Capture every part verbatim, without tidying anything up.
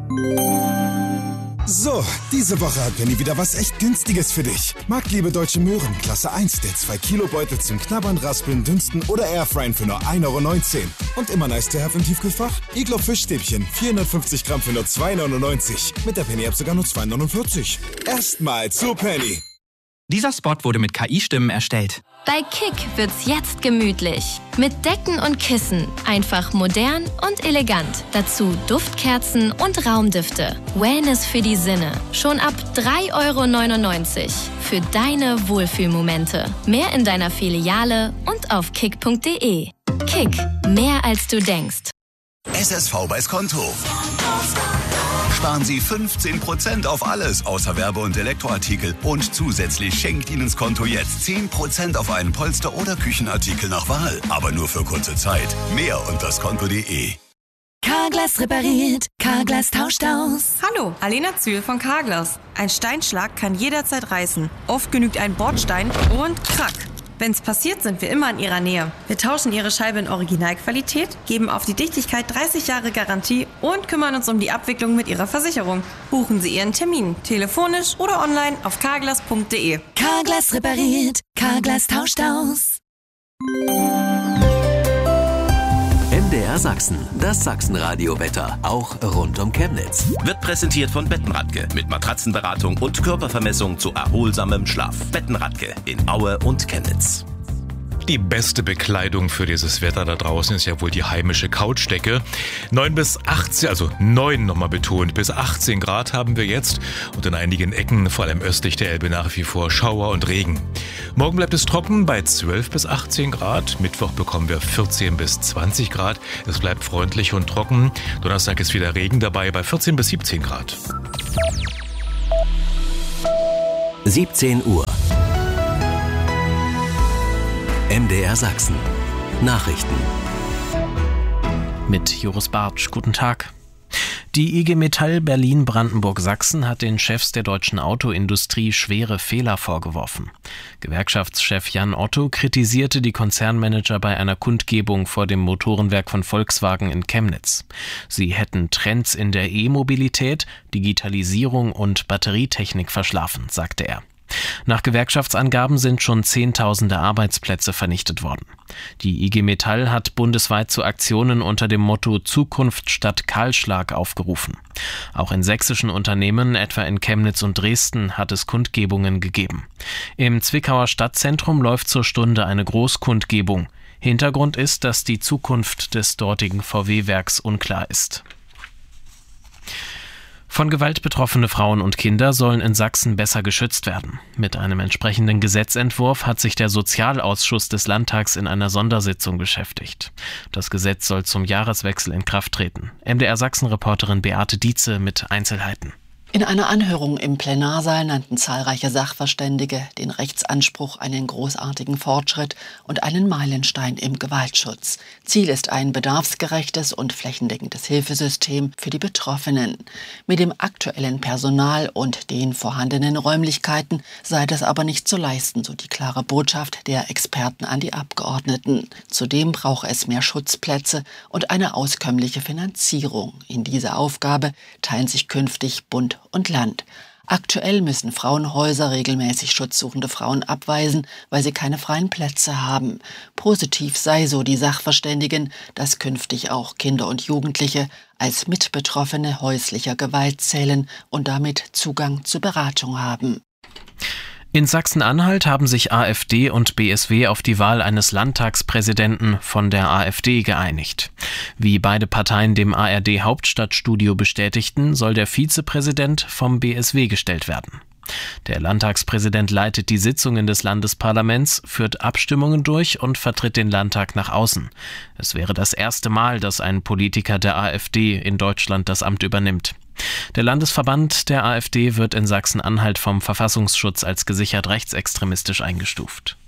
So, diese Woche hat Penny wieder was echt Günstiges für dich. Marktliebe Deutsche Möhren, Klasse eins, der zwei Kilo Beutel zum Knabbern, Raspeln, Dünsten oder Airfryen für nur ein Euro neunzehn. Und immer nice to have im Tiefkühlfach? Iglo Fischstäbchen, vierhundertfünfzig Gramm für nur zwei neunundneunzig. Mit der Penny-App sogar nur zwei neunundvierzig. Erstmal zu Penny. Dieser Spot wurde mit K I-Stimmen erstellt. Bei Kick wird's jetzt gemütlich. Mit Decken und Kissen. Einfach modern und elegant. Dazu Duftkerzen und Raumdüfte. Wellness für die Sinne. Schon ab drei Euro neunundneunzig. Für deine Wohlfühlmomente. Mehr in deiner Filiale und auf kick punkt de. Kick. Mehr als du denkst. S S V bei Skonto. Sparen Sie fünfzehn Prozent auf alles außer Werbe- und Elektroartikel. Und zusätzlich schenkt Ihnen Skonto jetzt zehn Prozent auf einen Polster- oder Küchenartikel nach Wahl. Aber nur für kurze Zeit. Mehr unter skonto punkt de. Carglass repariert, Carglass tauscht aus. Hallo, Alena Zühl von Carglass. Ein Steinschlag kann jederzeit reißen. Oft genügt ein Bordstein und krack. Wenn's passiert, sind wir immer in Ihrer Nähe. Wir tauschen Ihre Scheibe in Originalqualität, geben auf die Dichtigkeit dreißig Jahre Garantie und kümmern uns um die Abwicklung mit Ihrer Versicherung. Buchen Sie Ihren Termin, telefonisch oder online auf carglass punkt de. Carglass repariert, Carglass tauscht aus. M D R Sachsen, das Sachsenradio-Wetter, auch rund um Chemnitz. Wird präsentiert von Bettenradke mit Matratzenberatung und Körpervermessung zu erholsamem Schlaf. Bettenradke in Aue und Chemnitz. Die beste Bekleidung für dieses Wetter da draußen ist ja wohl die heimische Couchdecke. neun bis achtzehn, also neun nochmal betont, bis achtzehn Grad haben wir jetzt und in einigen Ecken, vor allem östlich der Elbe, nach wie vor Schauer und Regen. Morgen bleibt es trocken bei zwölf bis achtzehn Grad. Mittwoch bekommen wir vierzehn bis zwanzig Grad. Es bleibt freundlich und trocken. Donnerstag ist wieder Regen dabei bei vierzehn bis siebzehn Grad. siebzehn Uhr. M D R Sachsen. Nachrichten. Mit Joris Bartsch. Guten Tag. Die I G Metall Berlin-Brandenburg-Sachsen hat den Chefs der deutschen Autoindustrie schwere Fehler vorgeworfen. Gewerkschaftschef Jan Otto kritisierte die Konzernmanager bei einer Kundgebung vor dem Motorenwerk von Volkswagen in Chemnitz. Sie hätten Trends in der E-Mobilität, Digitalisierung und Batterietechnik verschlafen, sagte er. Nach Gewerkschaftsangaben sind schon Zehntausende Arbeitsplätze vernichtet worden. Die I G Metall hat bundesweit zu Aktionen unter dem Motto Zukunft statt Kahlschlag aufgerufen. Auch in sächsischen Unternehmen, etwa in Chemnitz und Dresden, hat es Kundgebungen gegeben. Im Zwickauer Stadtzentrum läuft zur Stunde eine Großkundgebung. Hintergrund ist, dass die Zukunft des dortigen V W-Werks unklar ist. Von Gewalt betroffene Frauen und Kinder sollen in Sachsen besser geschützt werden. Mit einem entsprechenden Gesetzentwurf hat sich der Sozialausschuss des Landtags in einer Sondersitzung beschäftigt. Das Gesetz soll zum Jahreswechsel in Kraft treten. M D R Sachsen-Reporterin Beate Dietze mit Einzelheiten. In einer Anhörung im Plenarsaal nannten zahlreiche Sachverständige den Rechtsanspruch einen großartigen Fortschritt und einen Meilenstein im Gewaltschutz. Ziel ist ein bedarfsgerechtes und flächendeckendes Hilfesystem für die Betroffenen. Mit dem aktuellen Personal und den vorhandenen Räumlichkeiten sei das aber nicht zu leisten, so die klare Botschaft der Experten an die Abgeordneten. Zudem brauche es mehr Schutzplätze und eine auskömmliche Finanzierung. In dieser Aufgabe teilen sich künftig Bund und Land. Aktuell müssen Frauenhäuser regelmäßig schutzsuchende Frauen abweisen, weil sie keine freien Plätze haben. Positiv sei, so die Sachverständigen, dass künftig auch Kinder und Jugendliche als Mitbetroffene häuslicher Gewalt zählen und damit Zugang zu Beratung haben. In Sachsen-Anhalt haben sich AfD und B S W auf die Wahl eines Landtagspräsidenten von der AfD geeinigt. Wie beide Parteien dem A R D-Hauptstadtstudio bestätigten, soll der Vizepräsident vom B S W gestellt werden. Der Landtagspräsident leitet die Sitzungen des Landesparlaments, führt Abstimmungen durch und vertritt den Landtag nach außen. Es wäre das erste Mal, dass ein Politiker der AfD in Deutschland das Amt übernimmt. Der Landesverband der AfD wird in Sachsen-Anhalt vom Verfassungsschutz als gesichert rechtsextremistisch eingestuft.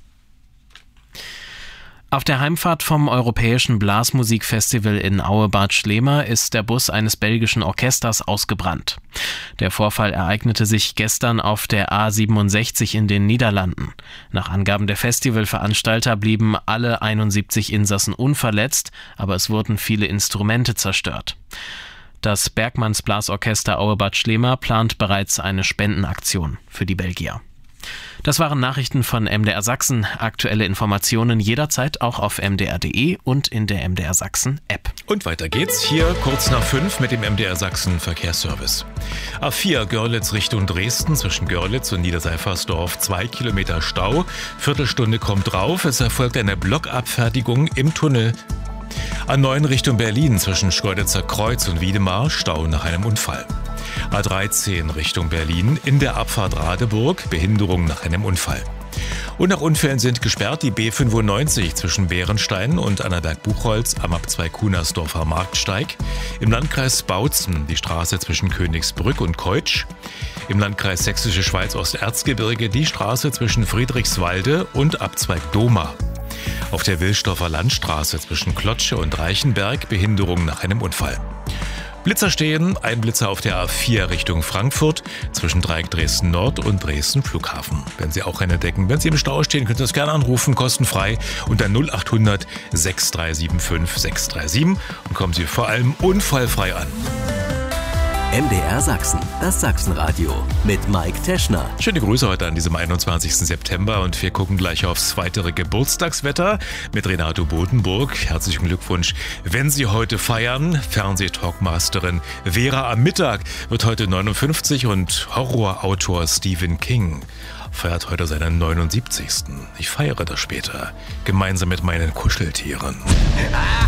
Auf der Heimfahrt vom Europäischen Blasmusikfestival in Aue-Bad Schlema ist der Bus eines belgischen Orchesters ausgebrannt. Der Vorfall ereignete sich gestern auf der A siebenundsechzig in den Niederlanden. Nach Angaben der Festivalveranstalter blieben alle einundsiebzig Insassen unverletzt, aber es wurden viele Instrumente zerstört. Das Bergmanns Blasorchester Auebad Schlema plant bereits eine Spendenaktion für die Belgier. Das waren Nachrichten von M D R Sachsen. Aktuelle Informationen jederzeit auch auf m d r punkt d e und in der M D R Sachsen App. Und weiter geht's hier kurz nach fünf mit dem M D R Sachsen Verkehrsservice. A vier Görlitz Richtung Dresden zwischen Görlitz und Niederseifersdorf zwei Kilometer Stau. Viertelstunde kommt drauf. Es erfolgt eine Blockabfertigung im Tunnel. A neun Richtung Berlin zwischen Schkeuditzer Kreuz und Wiedemar Stau nach einem Unfall. A dreizehn Richtung Berlin in der Abfahrt Radeburg Behinderung nach einem Unfall. Und nach Unfällen sind gesperrt die B fünfundneunzig zwischen Bärenstein und Annaberg-Buchholz am Ab zwei Kunersdorfer Marktsteig. Im Landkreis Bautzen die Straße zwischen Königsbrück und Keutsch. Im Landkreis Sächsische Schweiz Osterzgebirge die Straße zwischen Friedrichswalde und Abzweig Doma. Auf der Wilsdorfer Landstraße zwischen Klotsche und Reichenberg Behinderung nach einem Unfall. Blitzer stehen, ein Blitzer auf der A vier Richtung Frankfurt zwischen Dreieck Dresden Nord und Dresden Flughafen. Wenn Sie auch eine entdecken, wenn Sie im Stau stehen, können Sie das gerne anrufen, kostenfrei unter null acht hundert sechs drei sieben fünf sechs drei sieben und kommen Sie vor allem unfallfrei an. M D R Sachsen, das Sachsenradio mit Mike Teschner. Schöne Grüße heute an diesem einundzwanzigsten September und wir gucken gleich aufs weitere Geburtstagswetter mit Renato Bodenburg. Herzlichen Glückwunsch, wenn Sie heute feiern. Fernsehtalkmasterin Vera am Mittag wird heute neunundfünfzig und Horrorautor Stephen King feiert heute seinen neunundsiebzigsten Ich feiere das später, gemeinsam mit meinen Kuscheltieren.